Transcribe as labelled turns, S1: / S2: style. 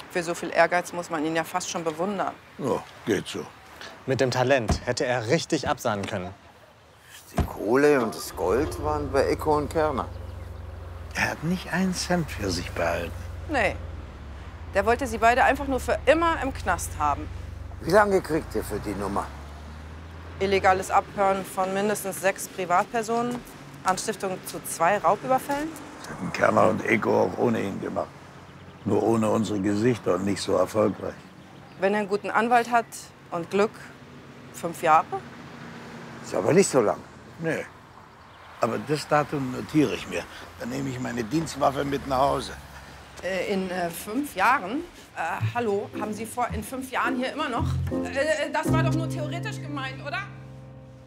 S1: Für so viel Ehrgeiz muss man ihn ja fast schon bewundern.
S2: Ja, geht so.
S3: Mit dem Talent hätte er richtig absahnen können.
S4: Die Kohle und das Gold waren bei Eco und Kerner.
S2: Er hat nicht einen Cent für sich behalten.
S1: Nee. Der wollte sie beide einfach nur für immer im Knast haben.
S4: Wie lange kriegt ihr für die Nummer?
S1: Illegales Abhören von mindestens 6 Privatpersonen, Anstiftung zu 2 Raubüberfällen.
S2: Das hätten Kerner und Eco auch ohne ihn gemacht. Nur ohne unsere Gesichter und nicht so erfolgreich.
S1: Wenn er einen guten Anwalt hat und Glück, 5 Jahre?
S4: Ist aber nicht so lang.
S2: Nee. Aber das Datum notiere ich mir. Dann nehme ich meine Dienstwaffe mit nach Hause.
S1: In 5 Jahren? Hallo, haben Sie vor, in 5 Jahren hier immer noch? Das war doch nur theoretisch gemeint, oder?